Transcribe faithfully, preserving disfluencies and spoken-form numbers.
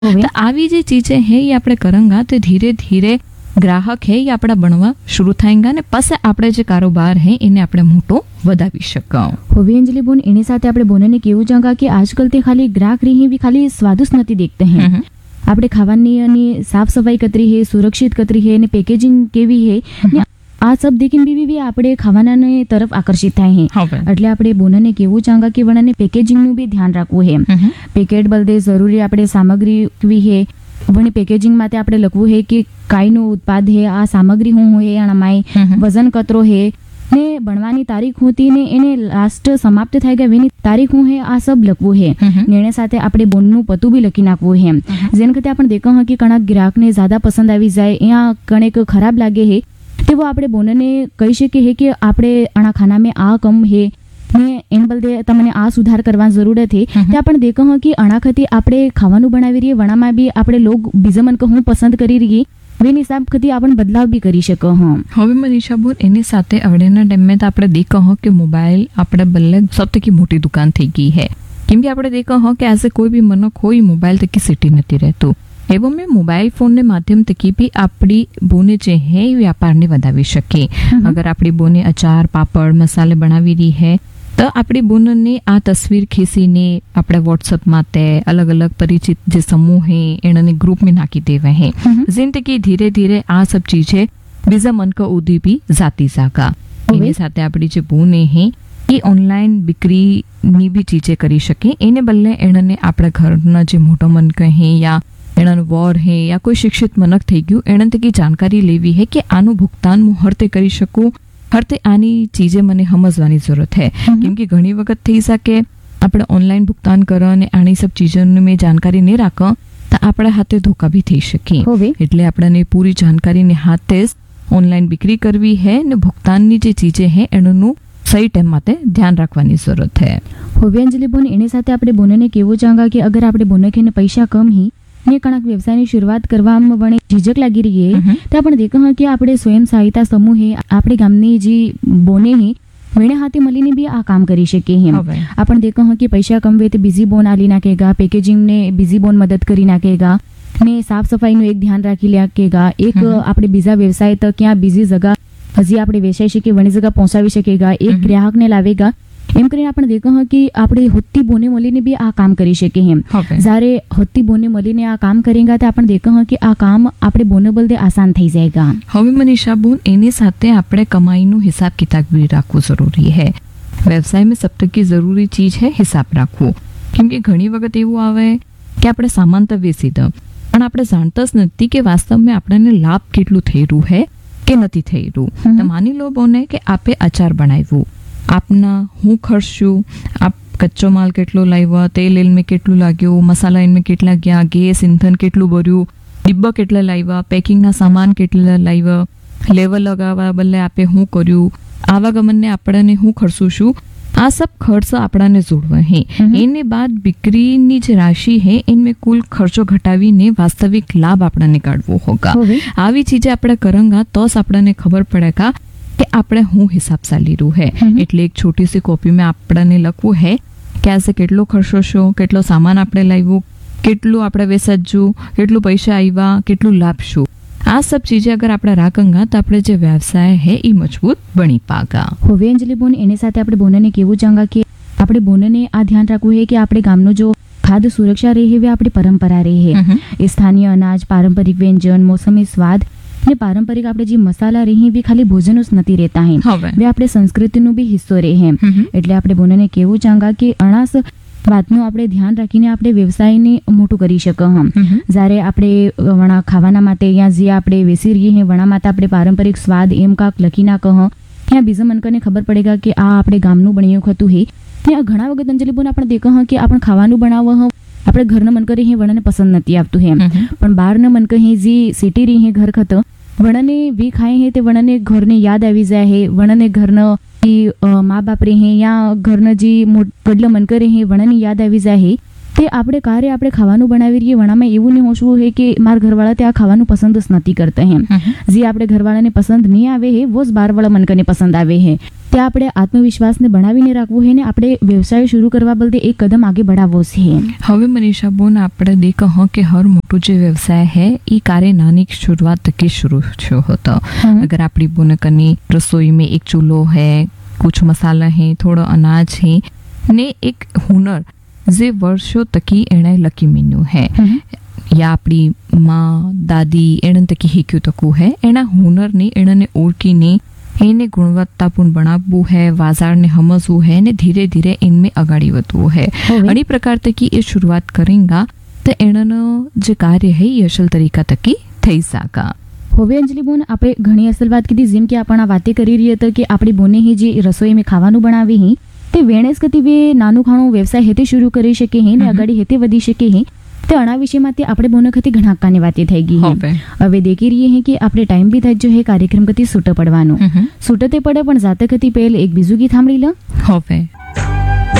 तो आवी जी चीजें है ये आपणे करेंगा तो धीरे धीरे ग्राहक है ये आपड़ा बनवा शुरू थाएगा ने पासे आपणे जे कारोबार है इने आपणे मोटो વધાવી શકો. હવે અંજલિ બોન એની સાથે આપણે બોનને કેવું ચાંગા કે આજકાલ તે ખાલી ગ્રાહક રહી બી ખાલી સ્વાદ જ નથી દેખતે હે. આપણે ખાવાની અને સાફ સફાઈ કતરી હે, સુરક્ષિત કતરી હે અને પેકેજિંગ કેવી હે ને આ સબ દેખીને બી બી આપણે ખાવાના તરફ આકર્ષિત થાય હે. એટલે આપણે બોનને કેવું ચાંગા કે વણાને પેકેજિંગનું બી ધ્યાન રાખવું હે. પેકેટ બલદે જરૂરી આપણે સામગ્રી કેવી હે વણી પેકેજિંગ માટે આપણે લખવું હે કે કાઈનું ઉત્પાદ હે, આ સામગ્રી હું હે, આણામાય વજન કતરો હે ને બનવાની તારીખ હોતી ને એને લાસ્ટ સમાપ્ત થઈ ગયા એની તારીખ હું હે આ સબ લખવું હે. નિર્ણય સાથે આપણે બોનનું પતું બી લખી નાખવું હે. જેને કરતા આપણે દેખો હે કે ઘણા ગ્રાહકને જ્યાદા પસંદ આવી જાય અહીંયા કણેક ખરાબ લાગે હે તેવો આપણે બોનને કહી શકીએ હે કે આપણે આણા ખાનામાં આ કમ હે ને એન બલદે તમને આ સુધાર કરવાની જરૂરત હે. તે આપણે દેખો હે કે આણા ખતી આપણે ખાવાનું બનાવી રહીએ વણામાં બી આપણે લોગ બીજા મન હું પસંદ કરી રહીએ વેની હિસાબ ખતી આપણે બદલાવ બી કરી શકો. હા હવે મનીષા બોન એની સાથે અવડેના ટાઈમે તો આપણે દેખો હો કે મોબાઈલ આપણે બલ્લે સૌથી મોટી દુકાન થઈ ગઈ હે. કેમ કે આપણે દેખો હો કે આજે કોઈ બી મનો કોઈ મોબાઈલ તકી સિટી નથી રહેતું. એવો મેં મોબાઈલ ફોન ને માધ્યમ તકી બી આપણી બોને જે હે એ વ્યાપારને વધાવી શકીએ. અગર આપણી બોને અચાર પાપડ મસાલે બનાવી રહી હે તો આપણી બોનને આ તસવીર ખીસીને આપણે વોટ્સઅપ માટે અલગ અલગ પરિચિત જે સમૂહ હે એને ગ્રુપ में નાખી દેવા હે. जिंदगी धीरे धीरे आ सब चीजें बीजा मन का उदी भी जाती जागा. એની સાથે આપણી જે બોને હે એ ઓનલાઈન બિક્રી ની બી ચીજે કરી શકે. એને બદલે એણે આપણા ઘરના જે મોટો મન કહે યા એનો વોર હે યા કોઈ શિક્ષિત મનક થઈ ગયું એને તકી જાણકારી લેવી હે કે આનું ભુગતાન હું હરતે કરી શકું, હરતે આની ચીજે મને સમજવાની જરૂરત હે. કેમ કે ઘણી વખત થઈ શકે આપણે ઓનલાઈન ભુગતાન કરો અને આની સબ ચીજોની મેં જાણકારી નહીં રાખો તો આપણા હાથે ધોકા બી થઈ શકે. એટલે આપણને પૂરી જાણકારીને હાથે જ ઓનલાઈન બિક્રી કરવી હે ને ભુગતાનની જે ચીજે હે એનું સહી ટાઈમ માટે ધ્યાન રાખવાની જરૂરત હે. હવે અંજલિ બોન એની સાથે આપણે બોનને કેવું ચાંગા કે અગર આપણે બોને ખેને પૈસા કમ હી ને કણક વ્યવસાયની શરૂઆત કરવામાં વણે ઝીઝક લાગી રહી હે તો આપણે દેખો કે આપણે સ્વયં સહાયતા સમૂહે આપણે ગામની જે બોને હે વેણે હાથે મળીને બી આ કામ કરી શકીએ હે. આપણે દેખો કે પૈસા કમવે તો બીજી બોન આલી નાખેગા, પેકેજિંગ ને બીજી બોન મદદ કરી નાખેગા ને સાફ સફાઈનું એક ધ્યાન રાખી નાખેગા. એક આપણે બીજા વ્યવસાય તો ક્યાં બીજી જગા હજી આપણે વેચાઈ શકીએ વણી જગા પહોંચાવી શકેગા, એક ગ્રાહકને લાવેગા. એમ કરીને આપણે દેખો કે આપણે હોતી બોને મળીને બી આ કામ કરી શકીએ એમ. જ્યારે હોતી બોને મળીને આ કામ કરેગા તો આપણે દેખો કે આ કામ આપણે બોને બલદે આસાન થઈ જાયગા. હવે મનીષા બોન એની સાથે આપણે કમાઈનું હિસાબ કિતાબ બી રાખવું જરૂરી હે. વ્યવસાયમાં સબતકી જરૂરી ચીજ હે હિસાબ રાખવું. કેમ કે ઘણી વખત એવું આવે કે આપણે સામાન તો વેચી દો પણ આપણે જાણતા જ નથી કે વાસ્તવમાં આપણને લાભ કેટલું થઈ રહ્યું હે કે નથી થઈ રહ્યું. તો માની લો બોને કે આપે અચાર બનાવ્યું, આપના હું ખર્ચશું, આપ કચ્ચો માલ કેટલો લાવ્યા, તેલ એલમાં કેટલું લાગ્યું, મસાલા એલમાં કેટલા ગયા, ગેસ ઇંધન કેટલું ભર્યું, ડિબ્બા કેટલા લાવ્યા, પેકિંગના સામાન કેટલા લાવ્યા, લેવલ લગાવવા બદલે આપે હું કર્યું, આવાગમનને આપણને હું ખર્ચું છું, આ સબ ખર્ચ આપણાને જોડવા હે. એને બાદ બિક્રીની જે રાશિ હે એનમે કુલ ખર્ચો ઘટાવીને વાસ્તવિક લાભ આપણને કાઢવો હોગા. આવી ચીજે આપણે કરંગા તો જ આપણને ખબર પડેગા કે આપણે હું હિસાબ ચાલી રહ્યું હે. એટલે એક છોટી સી કોપીમાં આપણને લખવું હે કે આજે કેટલો ખર્ચો છો, કેટલો સામાન આપણે લાવ્યું, કેટલું આપણે વેચાજ્યું, કેટલું પૈસા આવ્યા, કેટલું લાભ શું. આ સબ ચીજે અગર આપણે રાખંગા તો આપણે જે વ્યવસાય હે એ મજબૂત બની પાગા. હવે અંજલિ બોન એની સાથે આપણે બોનને કેવું ચાંગા કે આપણે બોનને આ ધ્યાન રાખવું હે કે આપણે ગામનો જો ખાદ્ય સુરક્ષા રહે હવે આપણી પરંપરા રહે. એ સ્થાનીય અનાજ, પારંપરિક વ્યંજન, મોસમી સ્વાદ ને પારંપરિક આપણે જે મસાલા રહી બી ખાલી ભોજન જ નથી રહેતા હે, બે આપણે સંસ્કૃતિનો બી હિસ્સો રહે. એટલે આપણે બોનને કેવું ચાંગા કે અણાસ વાતનું આપણે ધ્યાન રાખીને આપણે વ્યવસાયને મોટું કરી શકો. હમ જ્યારે આપણે વણા ખાવાના માટે અહીંયા જે આપણે વેસી રહીએ હે વણા માટે આપણે પારંપરિક સ્વાદ એમ કાંક લખી ના કહો ત્યાં બીજા મનકને ખબર પડેગા કે આ આપણે ગામનું બન્યું હતું હે. ત્યાં ઘણા વખત અંજલિ બોન આપણે દેખો કે આપણે ખાવાનું બનાવવા હ આપણે ઘરના મનકર હે વણાને પસંદ નથી આવતું હે પણ બહારના મનક હે જે સિટી રહી હે ઘર ખત વણાને વી ખાય હે તે વણાને ઘરને યાદ આવી જાય હે. વણાને ઘરના મા બાપ રહે યા ઘરના જે વડલા મનકર હે વણાની યાદ આવી જાય હે. તે આપણે કારે આપણે ખાવાનું બનાવી રહીએ વણામાં એવું નહીં હોશવું હે કે મારા ઘરવાળા તે આ ખાવાનું પસંદ જ નથી કરતા હે જે આપણે ઘરવાળાને પસંદ નહીં આવે હે वो જ બહારવાળા મનકને પસંદ આવે હે ત્યાં આપણે આત્મવિશ્વાસને બનાવીને રાખવું હે ને આપણે વ્યવસાય શરૂ કરવા બદલે એક કદમ આગે બઢાવવો છે. હવે મનીષા બોન આપણે દેખ હ કે હર મોટું જે વ્યવસાય है ई कार्य नानी की शुरुआत तक ही शुरू छो होता. अगर आपड़ी बोन कनी रसोई में एक चूल्हो है, कुछ मसाला है, थोड़ा अनाज है ने एक हुनर जे वर्षों तकी एणे लकी मेन्यू है या આપણી માં દાદી એણે તકી હીક્યું તકું હે એના હુનરને એણે ઓળખીને એને ગુણવત્તાપૂર્ણ બનાવવું है बाजार ने समझવું है ने धीरे धीरे इनमें अगाड़ी વધવું है अड़ी प्रकार तकी ये शुरुआत करेंगा तो एणनो जे कार्य है ये असल तरीका तकी થઈ સાકા. હવે અંજલિ બોન આપણે ઘણી અસલ વાત કીધી જેમ કે આપણે આ વાતે કરી રહી હતા કે આપણી બોને હી જે રસોઈ में ખાવાનું બનાવી હી તે વેણેસ કતી વે નાનું ખાણું વ્યવસાય હેતે શરૂ કરી શકે હે ને અગાડી હેતે વધી શકે હે તે અણા વિષયમાંથી આપણે બોને ખતી ઘણા કાની વાતે થઈ ગઈ હે. હવે દેખી રહીએ હે કે આપણે ટાઈમ બી થઈ જો હે કાર્યક્રમ કતી સૂટ પડવાનો સૂટતે પડે પણ જાતે કતી પહેલ એક બીજું ગીત સાંભળી લો. હવે